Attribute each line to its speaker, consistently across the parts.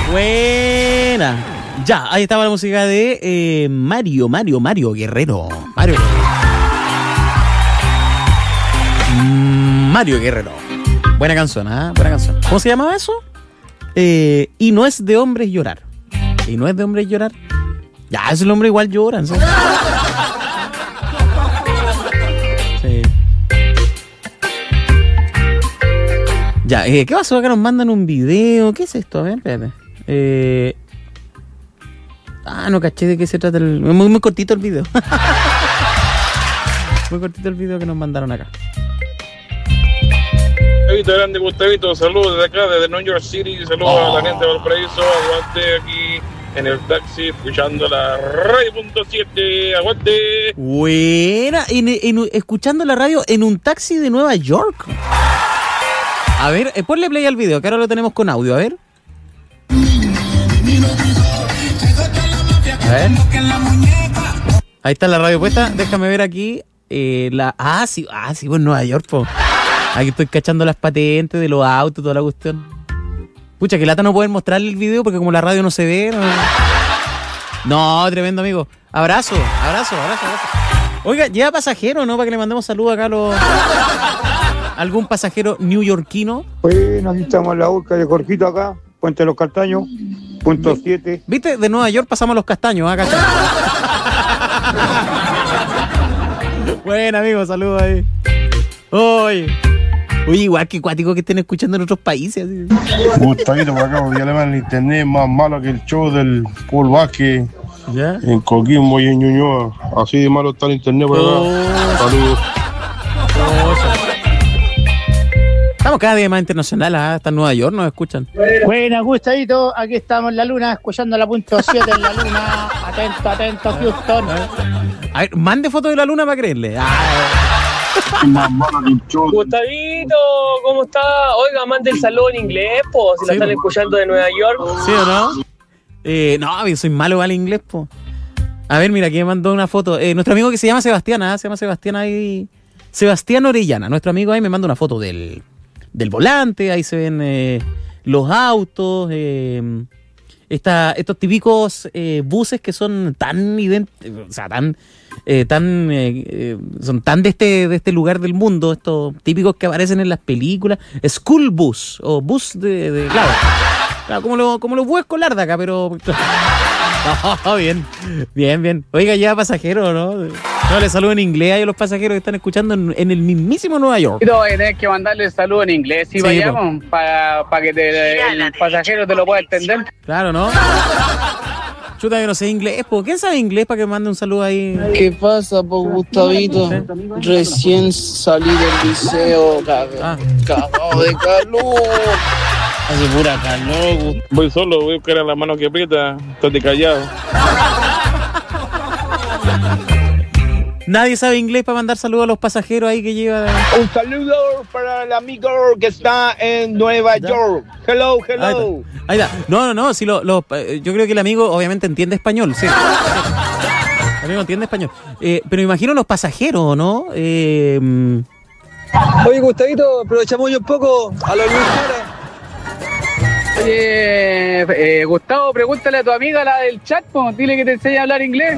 Speaker 1: Buena. Ya, ahí estaba la música de Mario Guerrero. Mario Guerrero. Buena canción, ¿eh? Buena canción. ¿Cómo se llamaba eso? Y no es de hombres llorar. Y no es de hombres llorar. Ya, esos hombres igual lloran, ¿sí? Sí. Ya, ¿qué pasó? Acá nos mandan un video. ¿Qué es esto? A ver, espérate. No caché de qué se trata el... Muy cortito el video. Muy cortito el video que nos mandaron acá.
Speaker 2: Gustavito, grande Gustavito, saludos desde acá, desde New York City, saludos a la gente de Valparaíso, aguante aquí en el taxi, escuchando la radio.7, aguante.
Speaker 1: Buena, escuchando la radio en un taxi de Nueva York. A ver, ponle play al video, que ahora lo tenemos con audio, a ver. A ver. Ahí está la radio puesta, déjame ver aquí. Sí, pues Nueva York, po. Aquí estoy cachando las patentes de los autos, toda la cuestión. Pucha, que lata no poder mostrarle el video porque como la radio no se ve. No, tremendo, amigo. Abrazo. Oiga, ¿lleva pasajero, no? Para que le mandemos saludos acá a los... ¿Algún pasajero newyorkino?
Speaker 3: Bueno, aquí estamos en la urca de Jorgito acá, Puente de los Castaños, punto 7.
Speaker 1: ¿Viste? De Nueva York pasamos a los castaños, acá. Bueno, amigo, saludos ahí. Oye, igual que cuático que estén escuchando en otros países.
Speaker 4: Gustavito, por acá, porque además el internet es más malo que el show del Paul Vázquez.
Speaker 1: ¿Ya?
Speaker 4: En Coquimbo y en Ñuñoa. Así de malo está el internet por acá. Saludos.
Speaker 1: Estamos cada día más internacional, hasta en Nueva York nos escuchan.
Speaker 5: Buena, Gustavito, aquí estamos en la luna, escuchando la punto 7 en la luna. Atento, Houston.
Speaker 1: A ver, mande fotos de la luna para creerle.
Speaker 6: Gustavito, ¿cómo está? Oiga, mande el saludo en inglés, po, si la están escuchando de Nueva York.
Speaker 1: ¿Sí o no? No, yo soy malo al inglés, po. A ver, mira, aquí me mandó una foto. Nuestro amigo que se llama Sebastián, se llama Sebastián ahí. Sebastián Orellana, nuestro amigo ahí me manda una foto del volante, ahí se ven los autos, estos típicos buses que son tan idénticos, o sea, son tan de este lugar del mundo, estos típicos que aparecen en las películas, school bus, o bus claro, como los buses escolar de acá, pero... No, bien. Oiga, ya pasajero, ¿no? No, le saludo en inglés a los pasajeros que están escuchando en el mismísimo Nueva York.
Speaker 5: Tienes que mandarle saludo en inglés, si vayamos, para que el pasajero te lo pueda entender.
Speaker 1: Claro, ¿no? Chuta, que no sé inglés, ¿po? ¿Quién sabe inglés para que mande un saludo ahí?
Speaker 7: ¿Qué pasa, po, Gustavito? Recién salí del liceo, cagado de calor. Hace pura calor.
Speaker 2: Voy solo, voy a buscar a la mano que aprieta, estate callado.
Speaker 1: Nadie sabe inglés para mandar saludos a los pasajeros ahí que lleva...
Speaker 8: Un saludo para el amigo que está en Nueva York. Hello.
Speaker 1: Ahí está. No, si yo creo que el amigo obviamente entiende español, sí. El amigo entiende español. Pero imagino los pasajeros, ¿no?
Speaker 8: Oye, Gustavito, aprovechamos un poco a los lugares.
Speaker 5: Oye, Gustavo, pregúntale a tu amiga, la del chat, dile que te enseñe a hablar inglés.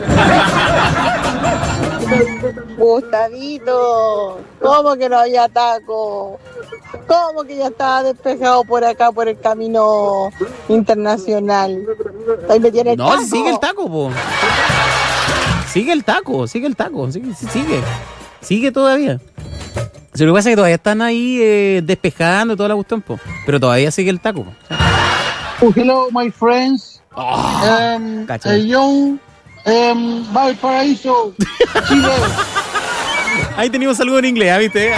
Speaker 9: Gustavito, ¿cómo que no había taco? ¿Cómo que ya estaba despejado por acá, por el camino internacional? Ahí me tiene el taco.
Speaker 1: No, sigue el taco, po. Sigue el taco. Sigue todavía. Lo que pasa es que todavía están ahí despejando toda la cuestión, po. Pero todavía sigue el taco, po.
Speaker 7: Hello, my friends. Young Valparaíso, Chile.
Speaker 1: Ahí teníamos algo en inglés, ¿viste?